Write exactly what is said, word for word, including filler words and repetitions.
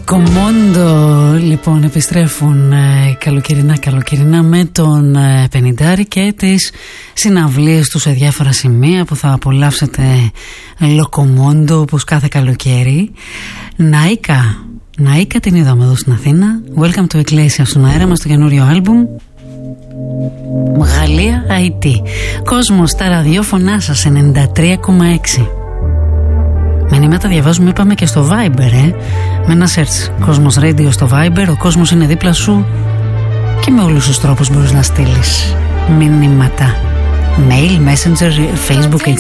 Κομόντο, λοιπόν, επιστρέφουν ε, καλοκαιρινά καλοκαιρινά με τον ε, Πενιντάρη και τις συναυλίες του σε διάφορα σημεία που θα απολαύσετε λοκομόντο όπως κάθε καλοκαίρι. Ναΐκα, Ναΐκα την είδαμε εδώ στην Αθήνα. Welcome to Ecclesia στον αέρα μας, το καινούριο άλμπουμ. Γαλλία άι τι. Κόσμος στα ραδιόφωνά σας ενενήντα τρία κόμμα έξι. Μηνύματα διαβάζουμε, είπαμε, και στο Viber, ε. Με ένα search Κόσμος Radio στο Viber. Ο κόσμος είναι δίπλα σου και με όλους τους τρόπους μπορείς να στείλεις μηνύματα. Mail, Messenger, Facebook,